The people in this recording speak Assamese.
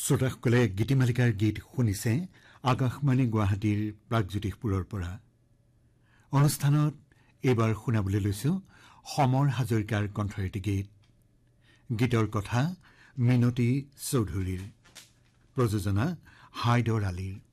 শ্ৰোতাসকলে গীতিমালিকাৰ গীত শুনিছে আকাশবাণী গুৱাহাটীৰ প্ৰাগজ্যোতিষপুৰৰ পৰা। অনুষ্ঠানত এইবাৰ শুনাবলৈ লৈছো সমৰ হাজৰিকাৰ কণ্ঠৰেটি গীত। গীতৰ কথা মিনতী চৌধুৰীৰ, প্ৰযোজনা হাইদৰ আলীৰ।